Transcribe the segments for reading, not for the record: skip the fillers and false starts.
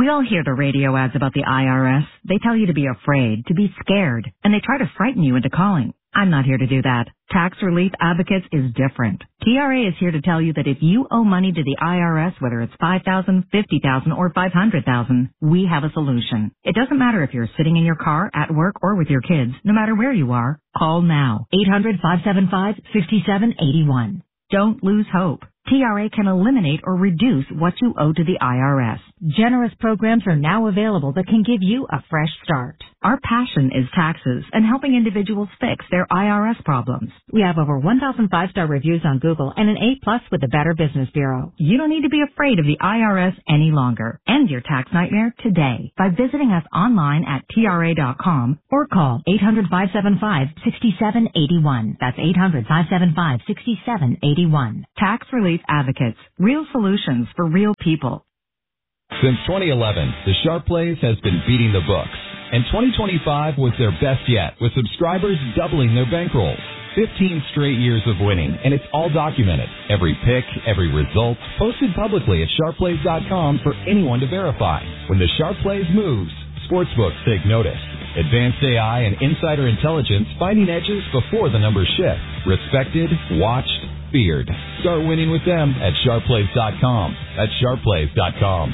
We all hear the radio ads about the IRS. They tell you to be afraid, to be scared, and they try to frighten you into calling. I'm not here to do that. Tax Relief Advocates is different. TRA is here to tell you that if you owe money to the IRS, whether it's $5,000, $50,000, or $500,000, we have a solution. It doesn't matter if you're sitting in your car, at work, or with your kids. No matter where you are, call now. 800-575-6781. Don't lose hope. TRA can eliminate or reduce what you owe to the IRS. Generous programs are now available that can give you a fresh start. Our passion is taxes and helping individuals fix their IRS problems. We have over 1,000 5-star reviews on Google and an A+ with the Better Business Bureau. You don't need to be afraid of the IRS any longer. End your tax nightmare today by visiting us online at TRA.com or call 800-575-6781. That's 800-575-6781. Tax Relief Advocates. Real solutions for real people. Since 2011, the Sharp Plays has been beating the books. And 2025 was their best yet, with subscribers doubling their bankrolls. 15 straight years of winning, and it's all documented. Every pick, every result, posted publicly at sharpplays.com for anyone to verify. When the Sharp Plays moves, sportsbooks take notice. Advanced AI and insider intelligence finding edges before the numbers shift. Respected, watched, feared. Start winning with them at sharpplays.com. That's sharpplays.com.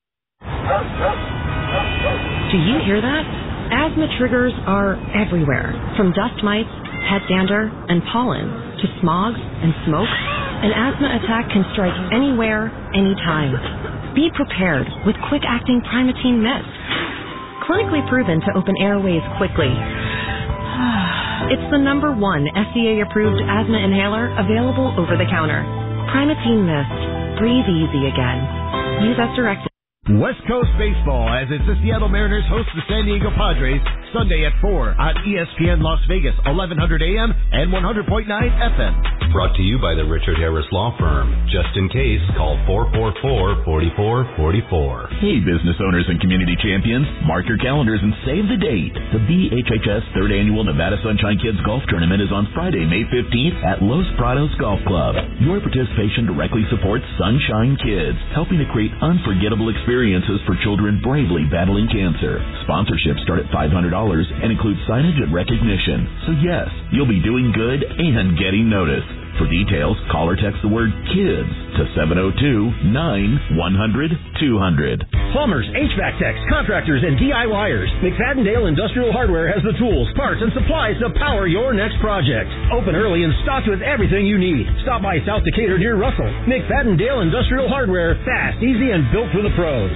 Do you hear that? Asthma triggers are everywhere, from dust mites, head dander, and pollen, to smog and smoke. An asthma attack can strike anywhere, anytime. Be prepared with quick-acting Primatene Mist. Clinically proven to open airways quickly. It's the #1 FDA-approved asthma inhaler available over the counter. Primatene Mist. Breathe easy again. Use as directed. West Coast Baseball, as it's the Seattle Mariners host the San Diego Padres Sunday at 4 on ESPN Las Vegas, 1100 AM and 100.9 FM. Brought to you by the Richard Harris Law Firm. Just in case, call 444-4444. Hey, business owners and community champions, mark your calendars and save the date. The BHHS 3rd Annual Nevada Sunshine Kids Golf Tournament is on Friday, May 15th at Los Prados Golf Club. Your participation directly supports Sunshine Kids, helping to create unforgettable experiences for children bravely battling cancer. Sponsorships start at $500 and include signage and recognition. So yes, you'll be doing good and getting noticed. For details, call or text the word KIDS to 702-9-100-200. Plumbers, HVAC techs, contractors, and DIYers. McFadden-Dale Industrial Hardware has the tools, parts, and supplies to power your next project. Open early and stocked with everything you need. Stop by South Decatur near Russell. McFadden-Dale Industrial Hardware. Fast, easy, and built for the pros.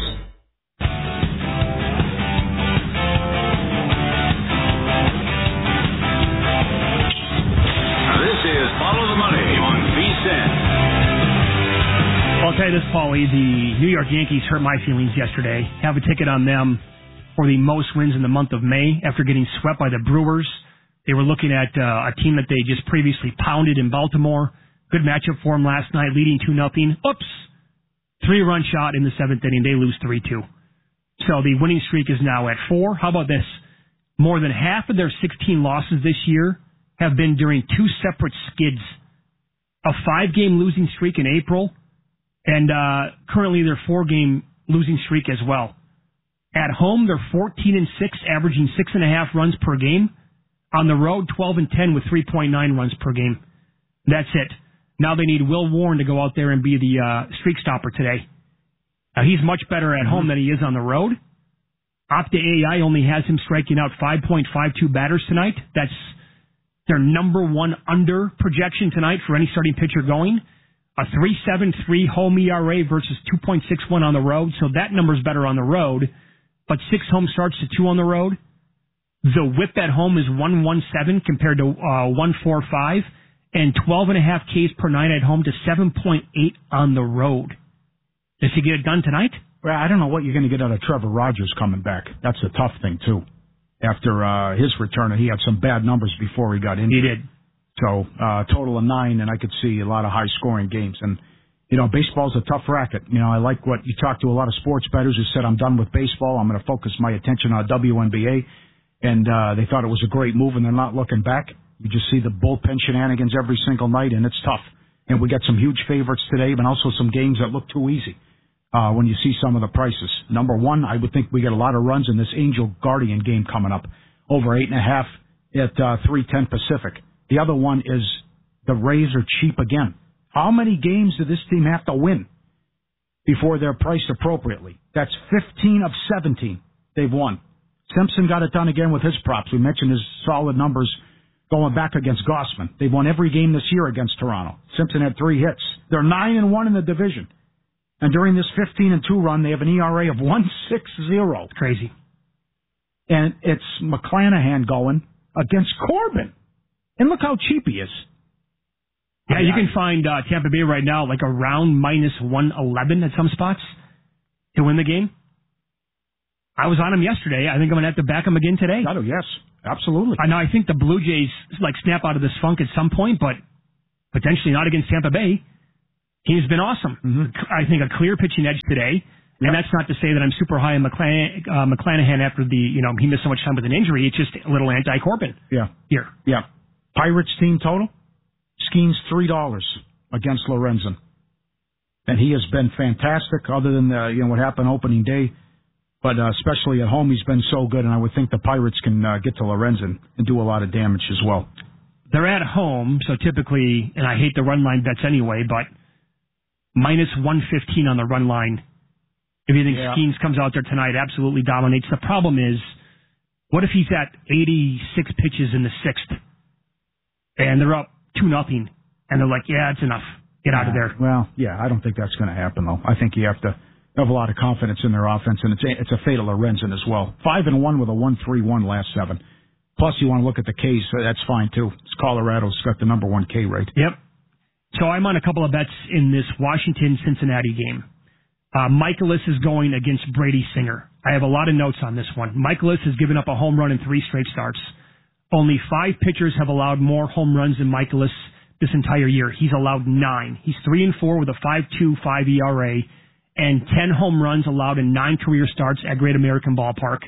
Okay, this is Paulie. The New York Yankees hurt my feelings yesterday. Have a ticket on them for the most wins in the month of May after getting swept by the Brewers. They were looking at a team that they just previously pounded in Baltimore. Good matchup for them last night, leading 2-0. Oops! 3-run shot in the 7th inning. They lose 3-2. So the winning streak is now at 4. How about this? More than half of their 16 losses this year have been during 2 separate skids. A 5-game losing streak in April, and currently their 4-game losing streak as well. At home, they're 14-6, averaging 6.5 runs per game. On the road, 12-10 with 3.9 runs per game. That's it. Now they need Will Warren to go out there and be the streak stopper today. He's much better at home than he is on the road. Opta AI only has him striking out 5.52 batters tonight. That's their #1 under projection tonight for any starting pitcher going. A 3.73 home ERA versus 2.61 on the road, so that number's better on the road. But 6 home starts to 2 on the road. The whip at home is 1.17 compared to 1.45, and 12.5 Ks per night at home to 7.8 on the road. Does he get it done tonight? Well, I don't know what you're going to get out of Trevor Rogers coming back. That's the tough thing, too. After his return, he had some bad numbers before he got injured. He did. So, total of 9, and I could see a lot of high-scoring games. And, baseball's a tough racket. I like what you talked to a lot of sports bettors who said, I'm done with baseball. I'm going to focus my attention on WNBA. And they thought it was a great move, and they're not looking back. You just see the bullpen shenanigans every single night, and it's tough. And we got some huge favorites today, but also some games that look too easy. when you see some of the prices. Number one, I would think we get a lot of runs in this Angel Guardian game coming up, over 8.5 at 3:10 Pacific. The other one is the Rays are cheap again. How many games do this team have to win before they're priced appropriately? That's 15 of 17 they've won. Simpson got it done again with his props. We mentioned his solid numbers going back against Gossman. They've won every game this year against Toronto. Simpson had 3 hits. They're 9-1 in the division. And during this 15-2 run, they have an ERA of 1.60. Crazy. And it's McClanahan going against Corbin. And look how cheap he is. Yeah, you can find Tampa Bay right now like around minus 111 at some spots to win the game. I was on him yesterday. I think I'm going to have to back him again today. Oh, yes, absolutely. I know. I think the Blue Jays like snap out of this funk at some point, but potentially not against Tampa Bay. He's been awesome. Mm-hmm. I think a clear pitching edge today. Yep. And that's not to say that I'm super high on McClanahan after he missed so much time with an injury. It's just a little anti-Corbin. Yeah. Here. Yeah. Pirates team total? Skeens $3 against Lorenzen. And he has been fantastic other than what happened opening day. But especially at home, he's been so good, and I would think the Pirates can get to Lorenzen and do a lot of damage as well. They're at home, so typically, and I hate the run line bets anyway, but minus 115 on the run line. If you think Skeens comes out there tonight, absolutely dominates. The problem is, what if he's at 86 pitches in the 6th, and they're up 2-0, and they're like, yeah, it's enough. Get out of there. Well, yeah, I don't think that's going to happen, though. I think you have to have a lot of confidence in their offense, and it's a fate of Lorenzen as well. 5-1 with a 1.31 last 7. Plus, you want to look at the Ks, so that's fine, too. It's Colorado's got the number 1 K rate. Yep. So I'm on a couple of bets in this Washington-Cincinnati game. Michaelis is going against Brady Singer. I have a lot of notes on this one. Michaelis has given up a home run in 3 straight starts. Only 5 pitchers have allowed more home runs than Michaelis this entire year. He's allowed 9. He's 3-4 with a 5.25 ERA and 10 home runs allowed in 9 career starts at Great American Ballpark.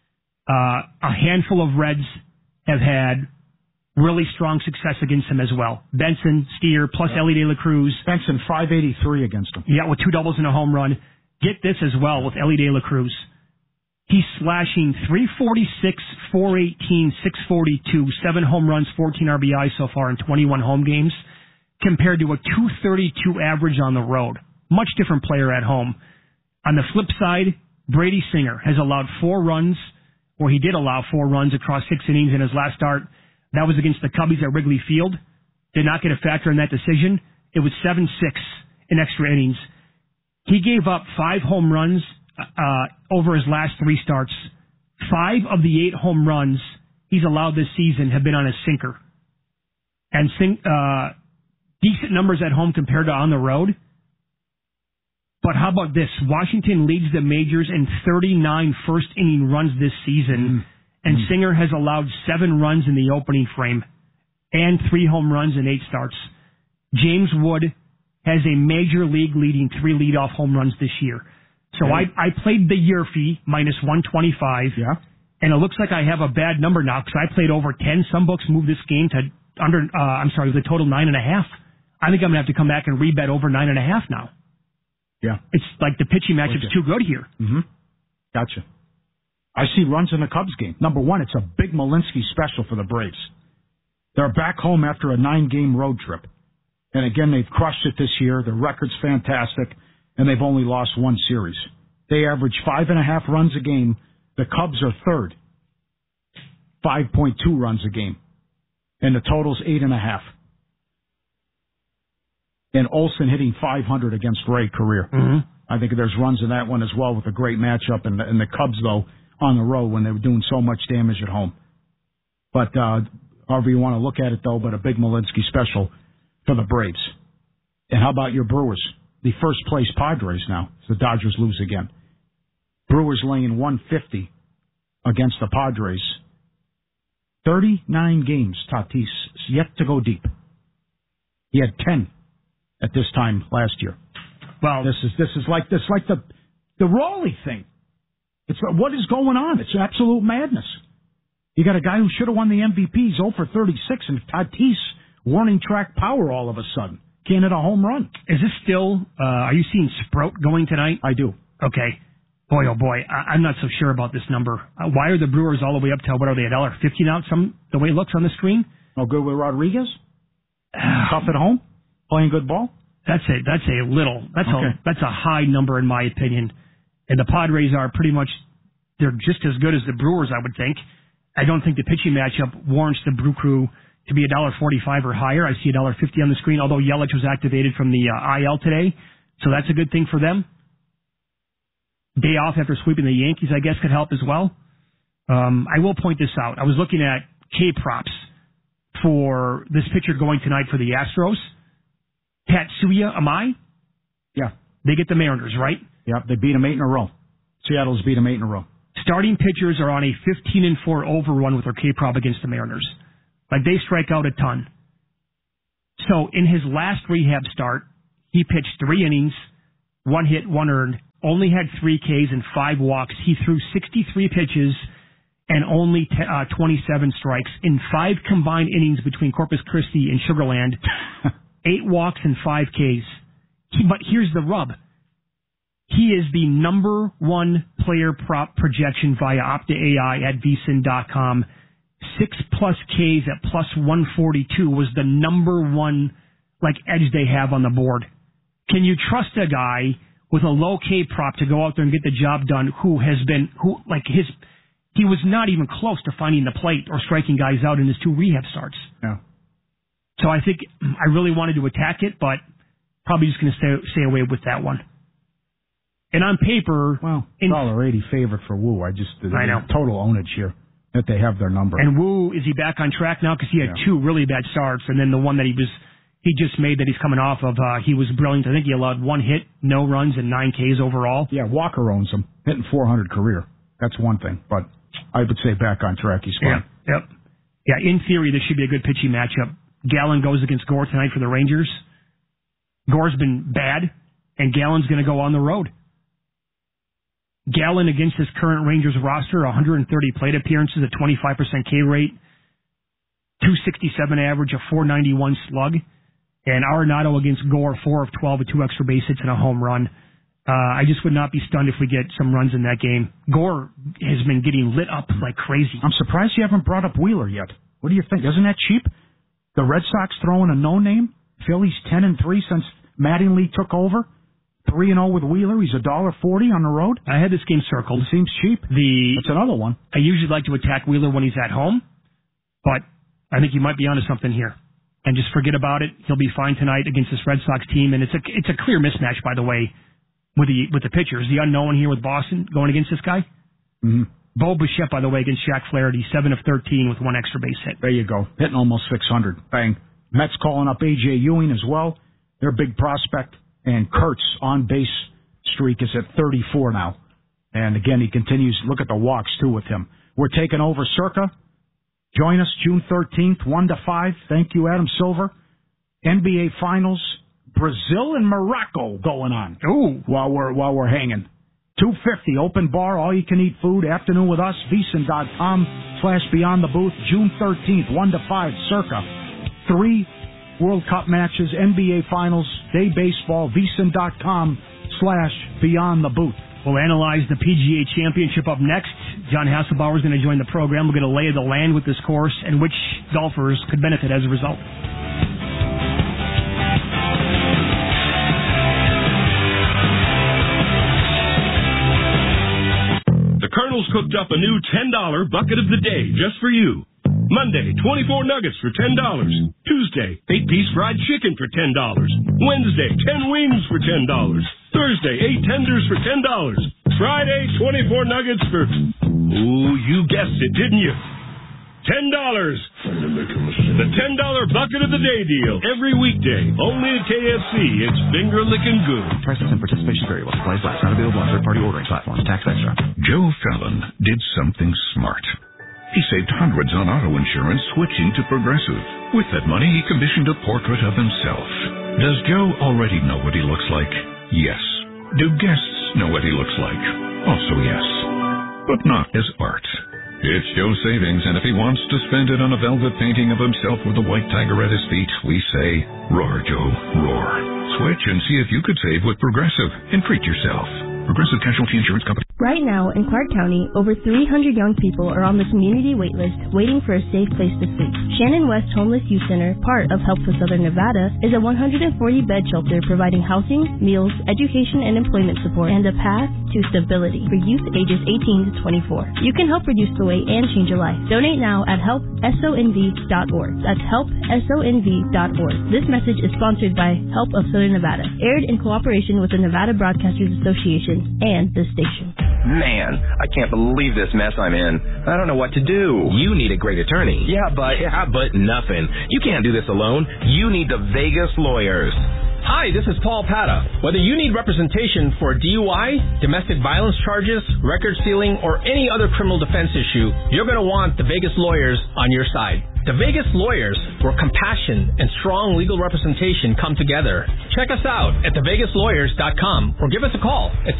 A handful of Reds have had really strong success against him as well. Benson, Steer, plus Ellie De La Cruz. Benson, 583 against him. Yeah, with 2 doubles and a home run. Get this as well with Ellie De La Cruz. He's slashing 346, 418, 642, 7 home runs, 14 RBIs so far in 21 home games, compared to a 232 average on the road. Much different player at home. On the flip side, Brady Singer has allowed 4 runs, or he did allow 4 runs across 6 innings in his last start. That was against the Cubbies at Wrigley Field. Did not get a factor in that decision. It was 7-6 in extra innings. He gave up 5 home runs over his last 3 starts. 5 of the 8 home runs he's allowed this season have been on a sinker. And decent numbers at home compared to on the road. But how about this? Washington leads the majors in 39 first-inning runs this season, and Singer has allowed 7 runs in the opening frame and 3 home runs in 8 starts. James Wood has a major league leading 3 leadoff home runs this year. So I played the year fee, minus 125, and it looks like I have a bad number now because I played over 10. Some books moved this game to the total 9.5. I think I'm going to have to come back and rebet over 9.5 now. Yeah. It's like the pitching matchup's too good here. Mm-hmm. Gotcha. I see runs in the Cubs game. Number 1, it's a big Malinsky special for the Braves. They're back home after a 9-game road trip. And again, they've crushed it this year. Their record's fantastic, and they've only lost 1 series. They average 5.5 runs a game. The Cubs are third, 5.2 runs a game. And the total's 8.5. And Olsen hitting 500 against Ray career. Mm-hmm. I think there's runs in that one as well with a great matchup. And the Cubs, though, on the road when they were doing so much damage at home. But however you want to look at it, though, but a big Malinsky special for the Braves. And how about your Brewers? The first-place Padres now. So the Dodgers lose again. Brewers laying 150 against the Padres. 39 games, Tatis, yet to go deep. He had 10 at this time last year. Well, this is like the Raleigh thing. It's what is going on? It's absolute madness. You got a guy who should have won the MVP. He's 0 for 36, and Tatis warning track power all of a sudden. Canada home run. Is this still, are you seeing Sprout going tonight? I do. Okay. Boy, oh boy, I'm not so sure about this number. Why are the Brewers all the way up to, what are they, $1.50 now? The way it looks on the screen? No good with Rodriguez? Tough at home? Playing good ball? That's a high number in my opinion. And the Padres are pretty much, they're just as good as the Brewers, I would think. I don't think the pitching matchup warrants the Brew Crew to be $1.45 or higher. I see $1.50 on the screen, although Yelich was activated from the IL today, so that's a good thing for them. Day off after sweeping the Yankees, I guess, could help as well. I will point this out. I was looking at K-props for this pitcher going tonight for the Astros. Tatsuya Amai? Yeah. They get the Mariners, right? Yeah, they beat them 8 in a row. Seattle's beat them 8 in a row. Starting pitchers are on a 15-4 overrun with their K-prop against the Mariners. Like, they strike out a ton. So, in his last rehab start, he pitched 3 innings, 1 hit, 1 earned, only had 3 Ks and 5 walks. He threw 63 pitches and only 27 strikes in 5 combined innings between Corpus Christi and Sugar Land. 8 walks and 5 Ks. But here's the rub. He is the number 1 player prop projection via Opta AI at vsin.com. 6+ Ks at plus 142 was the number 1 edge they have on the board. Can you trust a guy with a low K prop to go out there and get the job done he was not even close to finding the plate or striking guys out in his 2 rehab starts. Yeah. So I think I really wanted to attack it, but probably just going to stay away with that one. And on paper... Well, $1.80 favorite for Wu. I know. Total ownage here that they have their number. And Wu, is he back on track now? Because he had 2 really bad starts, and then the one that he just made that he's coming off of, he was brilliant. I think he allowed 1 hit, no runs, and 9 Ks overall. Yeah, Walker owns him. Hitting 400 career. That's one thing, but I would say back on track. He's fine. Yep. Yeah, in theory, this should be a good pitching matchup. Gallen goes against Gore tonight for the Rangers. Gore's been bad, and Gallen's going to go on the road. Gallen against his current Rangers roster, 130 plate appearances, a 25% K rate, 267 average, a 491 slug. And Arenado against Gore, 4 of 12 with 2 extra base hits and a home run. I just would not be stunned if we get some runs in that game. Gore has been getting lit up like crazy. I'm surprised you haven't brought up Wheeler yet. What do you think? Isn't that cheap? The Red Sox throwing a no-name. Phillies 10-3 since Mattingly took over. 3-0 with Wheeler. He's $1.40 on the road. I had this game circled. It seems cheap. That's another one. I usually like to attack Wheeler when he's at home, but I think you might be onto something here. And just forget about it. He'll be fine tonight against this Red Sox team, and it's a clear mismatch, by the way, with the pitchers. The unknown here with Boston going against this guy. Mm-hmm. Bo Bichette, by the way, against Shaq Flaherty, 7 of 13 with 1 extra base hit. There you go. Hitting almost 600. Bang. Mets calling up A.J. Ewing as well. Their big prospect. And Kurtz on-base streak is at 34 now. And again, he continues. Look at the walks, too, with him. We're taking over Circa. Join us June 13th, 1 to 5. Thank you, Adam Silver. NBA Finals. Brazil and Morocco going on. Ooh. While we're hanging. $2.50 open bar, all you can eat food. Afternoon with us. VSiN.com/Beyond the Booth. June 13th, 1 to 5. Circa. 3 World Cup matches, NBA Finals, day baseball. VSiN.com/Beyond the Booth. We'll analyze the PGA Championship up next. John Hasselbauer is going to join the program. We're going to lay the land with this course and which golfers could benefit as a result. The Colonel's cooked up a new $10 bucket of the day just for you. Monday, 24 nuggets for $10. Tuesday, 8-piece fried chicken for $10. Wednesday, 10 wings for $10. Thursday, 8 tenders for $10. Friday, 24 nuggets for... Ooh, you guessed it, didn't you? $10. The $10 bucket of the day deal. Every weekday. Only at KFC. It's finger licking good. Prices and participation vary. Supplies last. Not available on third-party ordering platforms. Tax extra. Joe Fallon did something smart. He saved hundreds on auto insurance switching to Progressive. With that money, he commissioned a portrait of himself. Does Joe already know what he looks like? Yes. Do guests know what he looks like? Also yes. but not as art. It's Joe Savings, and if he wants to spend it on a velvet painting of himself with a white tiger at his feet, we say, roar, Joe, roar. Switch and see if you could save with Progressive and treat yourself. Progressive Casualty Insurance Company. Right now, in Clark County, over 300 young people are on the community waitlist waiting for a safe place to sleep. Shannon West Homeless Youth Center, part of Help for Southern Nevada, is a 140-bed shelter providing housing, meals, education, and employment support, and a path to stability for youth ages 18 to 24. You can help reduce the wait and change your life. Donate now at helpsonv.org. That's helpsonv.org. This message is sponsored by Help of Southern Nevada, aired in cooperation with the Nevada Broadcasters Association and this station. Man, I can't believe this mess I'm in. I don't know what to do. You need a great attorney. Yeah, but nothing. You can't do this alone. You need the Vegas Lawyers. Hi, this is Paul Pata. Whether you need representation for DUI, domestic violence charges, record sealing, or any other criminal defense issue, you're going to want the Vegas Lawyers on your side. The Vegas Lawyers, where compassion and strong legal representation come together. Check us out at thevegaslawyers.com or give us a call at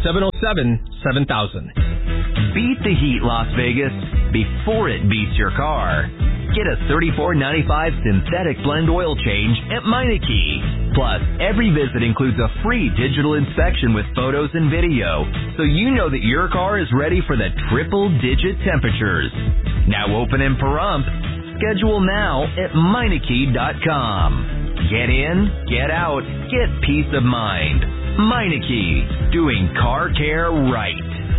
707-7000. Beat the heat, Las Vegas, before it beats your car. Get a $34.95 synthetic blend oil change at Meineke. Plus, every visit includes a free digital inspection with photos and video, so you know that your car is ready for the triple-digit temperatures. Now open in Pahrump. Schedule now at Meineke.com. Get in, get out, get peace of mind. Meineke, doing car care right.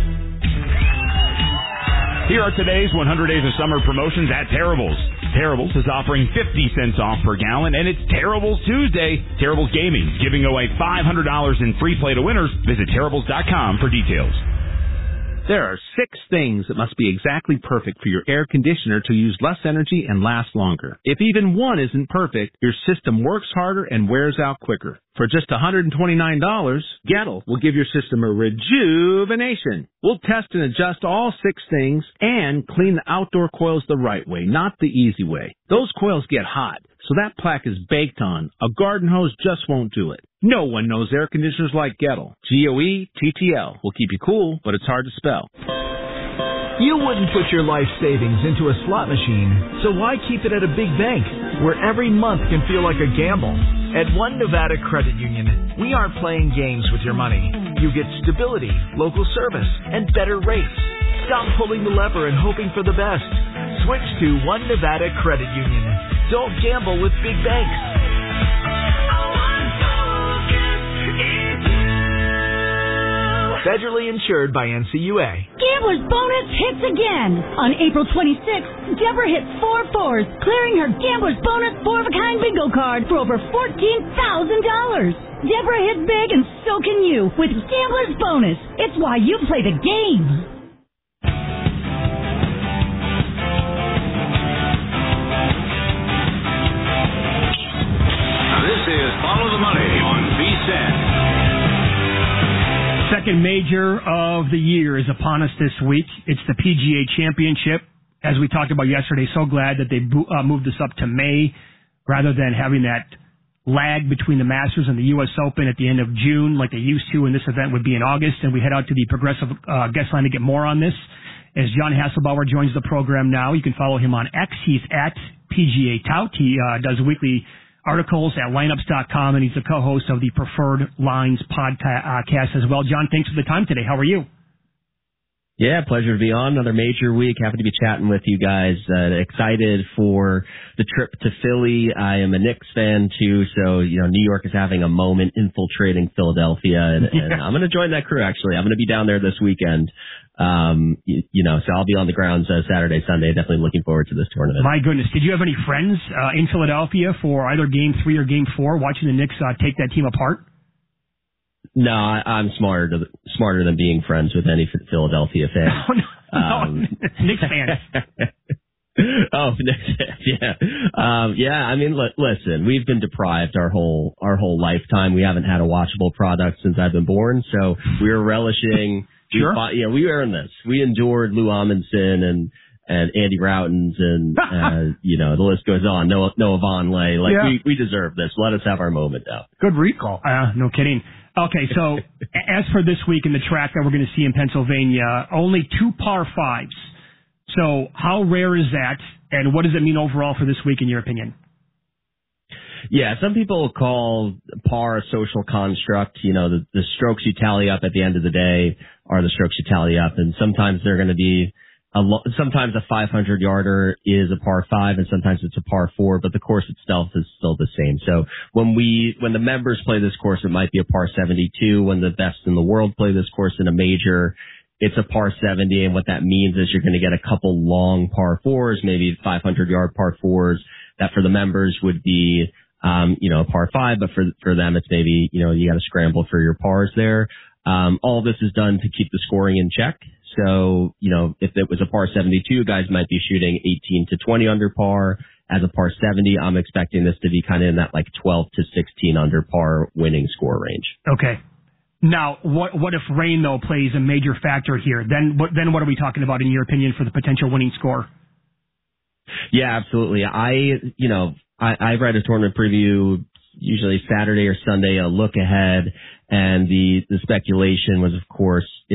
Here are today's 100 Days of Summer promotions at Terribles. Terribles is offering 50 cents off per gallon, and it's Terribles Tuesday. Terribles Gaming, giving away $500 in free play to winners. Visit Terribles.com for details. There are 6 things that must be exactly perfect for your air conditioner to use less energy and last longer. If even one isn't perfect, your system works harder and wears out quicker. For just $129, Gettle will give your system a rejuvenation. We'll test and adjust all 6 things and clean the outdoor coils the right way, not the easy way. Those coils get hot, so that plaque is baked on. A garden hose just won't do it. No one knows air conditioners like Gettle. Goettl will keep you cool, but it's hard to spell. You wouldn't put your life savings into a slot machine, so why keep it at a big bank where every month can feel like a gamble? At One Nevada Credit Union, we aren't playing games with your money. You get stability, local service, and better rates. Stop pulling the lever and hoping for the best. Switch to One Nevada Credit Union. Don't gamble with big banks. Federally insured by NCUA. Gambler's Bonus hits again. On April 26th, Deborah hit 4 fours, clearing her Gambler's Bonus 4-of-a-kind bingo card for over $14,000. Deborah hit big, and so can you with Gambler's Bonus. It's why you play the game. This is Follow the Money on VSiN. Second major of the year is upon us this week. It's the PGA Championship. As we talked about yesterday, so glad that they moved this up to May rather than having that lag between the Masters and the U.S. Open at the end of June like they used to, and this event would be in August. And we head out to the Progressive guest line to get more on this. As John Hasselbauer joins the program now, you can follow him on X. He's at PGA Tout. He does weekly articles at lineups.com, and he's the co-host of the Preferred Lines podcast as well. John, thanks for the time today. How are you? Yeah, pleasure to be on. Another major week. Happy to be chatting with you guys. Excited for the trip to Philly. I am a Knicks fan, too, so, New York is having a moment infiltrating Philadelphia, and I'm going to join that crew, actually. I'm going to be down there this weekend. So I'll be on the grounds Saturday, Sunday. Definitely looking forward to this tournament. My goodness. Did you have any friends in Philadelphia for either Game 3 or Game 4 watching the Knicks take that team apart? No, I'm smarter than being friends with any Philadelphia fan. Knicks fans. Oh, yeah. I mean, listen, we've been deprived our whole lifetime. We haven't had a watchable product since I've been born, so we're relishing. Sure. We earned this. We endured Lou Amundsen and Andy Routens and the list goes on. Noah Vonleh. We deserve this. Let us have our moment now. Good recall. No kidding. Okay, so as for this week in the track that we're going to see in Pennsylvania, only 2 par fives. So how rare is that, and what does it mean overall for this week, in your opinion? Yeah, some people call par a social construct. You know, the strokes you tally up at the end of the day are the strokes you tally up, and sometimes they're going to be sometimes a 500-yarder is a par 5, and sometimes it's a par 4, but the course itself is still the same. So when the members play this course, it might be a par 72. When the best in the world play this course in a major, it's a par 70, and what that means is you're going to get a couple long par 4s, maybe 500-yard par 4s, that for the members would be a par 5, but for them, it's maybe, you got to scramble for your pars there. All this is done to keep the scoring in check. So, if it was a par 72, guys might be shooting 18 to 20 under par. As a par 70, I'm expecting this to be kind of in that 12 to 16 under par winning score range. Okay. Now, what if rain, though, plays a major factor here? Then what are we talking about, in your opinion, for the potential winning score? Yeah, absolutely. I write a tournament preview usually Saturday or Sunday, a look ahead, and the speculation was, of course,